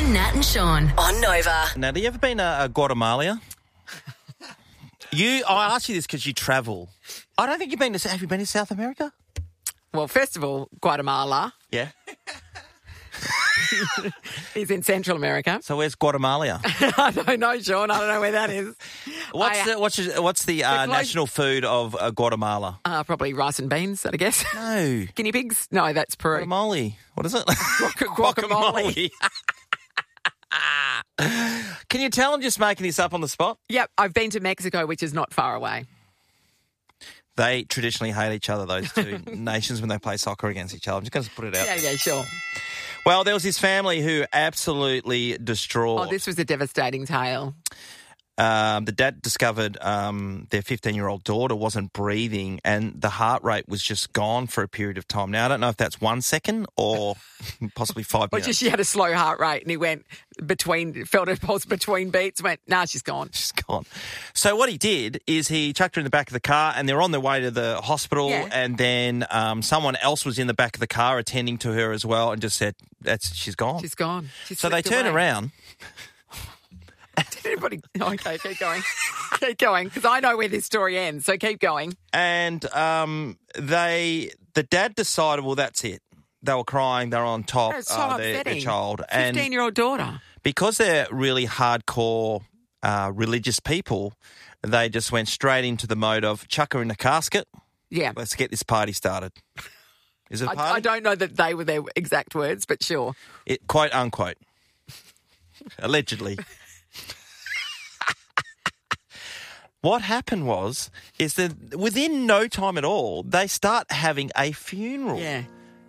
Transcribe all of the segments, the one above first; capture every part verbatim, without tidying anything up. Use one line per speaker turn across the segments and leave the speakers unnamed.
Nat and Sean on Nova.
Now, have you ever been a, a Guatemala? you, I asked you this because you travel. I don't think you've been to. Have you been to South America?
Well, first of all, Guatemala
Yeah.
is in Central America.
So where's Guatemala?
I don't know, Sean. I don't know where that is.
What's
I,
the what's the, what's the, uh,
the close-
national food of uh, Guatemala?
Uh, probably rice and beans, I guess.
No.
Guinea pigs? No, that's Peru.
Guacamole. What is it?
Guacamole.
Can you tell I'm just making this up on the spot?
Yep, I've been to Mexico, which is not far away.
They traditionally hate each other, those two nations, when they play soccer against each other. I'm just going to put it out.
Yeah, yeah, sure.
Well, there was this family who absolutely distraught.
Oh, this was a devastating tale.
Um, the dad discovered um, their fifteen-year-old daughter wasn't breathing and the heart rate was just gone for a period of time. Now, I don't know if that's one second or possibly five
Or
minutes.
just she had a slow heart rate and he went between, felt a pulse between beats, went, nah, she's gone.
She's gone. So what he did is he chucked her in the back of the car and they're on their way to the hospital
Yeah.
and then um, someone else was in the back of the car attending to her as well and just said, "That's she's gone."
She's gone. She
so they
slipped
turn
away.
around.
Did anybody... Okay, keep going. Keep going, because I know where this story ends, so keep going.
And um, they, the dad decided, well, that's it. They were crying. They were on top
That's so
uh, their, their
upsetting.
child. And
fifteen-year-old daughter.
because they're really hardcore uh, religious people, they just went straight into the mode of chuck her in a casket.
Yeah.
Let's get this party started. Is it a
I,
party?
I don't know that they were their exact words, but sure.
It, quote, unquote. Allegedly. What happened was, is that within no time at all, they start having a funeral.
Yeah.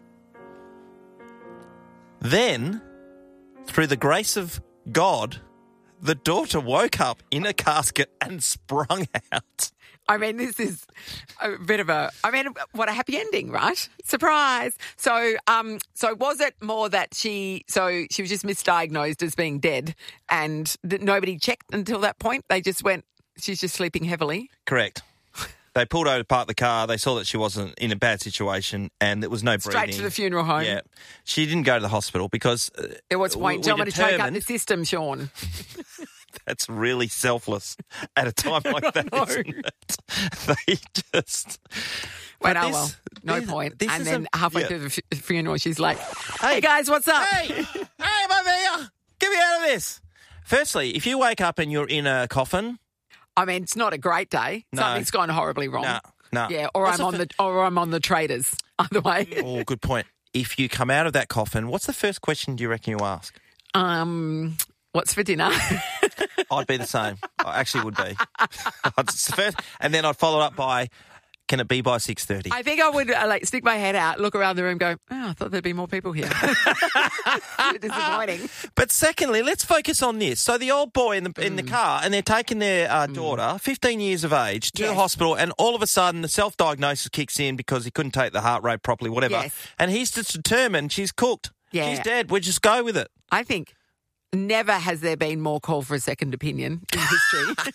Then, through the grace of God, the daughter woke up in a casket and sprung out.
I mean, this is a bit of a, I mean, what a happy ending, right? Surprise. So, um, so was it more that she, so she was just misdiagnosed as being dead and that nobody checked until that point? They just went, she's just sleeping heavily?
Correct. They pulled over to park the car. They saw that she wasn't in a bad situation and there was no breathing.
Straight to the funeral home.
Yeah. She didn't go to the hospital because... Uh,
There was
we-
point.
we
Do you want me to take out
determined-
the system, Sean?
That's really selfless at a time like that,
know.
isn't it? They just...
Went,
But
oh,
this-
well, no
this-
point.
this
And
is
then
a-
halfway
yeah.
through the f- funeral, she's like, hey, guys, what's up?
Hey, hey, I'm over here. Get me out of this. Firstly, if you wake up and you're in a coffin...
I mean, it's not a great day.
No.
Something's gone horribly wrong.
No, no.
Yeah, or
What's
I'm on
fir-
the or I'm on the traders. Either way.
Oh, good point. If you come out of that coffin, what's the first question do you reckon you ask?
Um, what's for dinner?
I'd be the same. I actually would be. I'd s- first, and then I'd follow up by, can it be by six thirty?
I think I would uh, like stick my head out, look around the room, go, oh, I thought there'd be more people here. Disappointing.
But secondly, let's focus on this. So the old boy in the in the car, and they're taking their uh, daughter, fifteen years of age, to the
Yes.
hospital, and all of a sudden the self-diagnosis kicks in because he couldn't take the heart rate properly, whatever.
Yes.
And he's just determined she's cooked.
Yeah.
She's dead. We just go with it.
I think never has there been more call for a second opinion in history.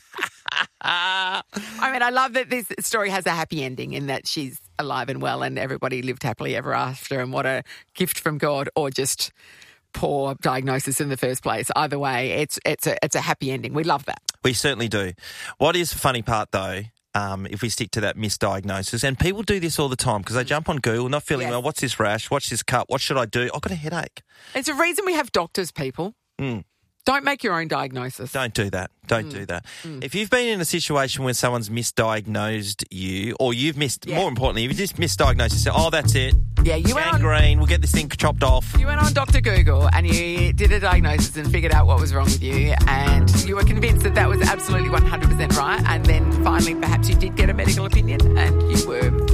I mean, I love that this story has a happy ending in that she's alive and well and everybody lived happily ever after, and what a gift from God, or just poor diagnosis in the first place. Either way, it's it's a it's a happy ending. We love that.
We certainly do. What is the funny part, though, um, if we stick to that misdiagnosis, and people do this all the time because they jump on Google, not feeling
Yes.
well, what's this rash, what's this cut, what should I do? I've got a headache.
It's a reason we have doctors, people.
Mm.
Don't make your own diagnosis.
Don't do that. Don't
Mm.
do that. If you've been in a situation where someone's misdiagnosed you, or you've missed,
Yeah.
more importantly, if you just misdiagnosed yourself, oh, that's it.
Yeah, you went on
Gangrene, we'll get this thing chopped off.
You went on Doctor Google and you did a diagnosis and figured out what was wrong with you, and you were convinced that that was absolutely one hundred percent right, and then finally perhaps you did get a medical opinion and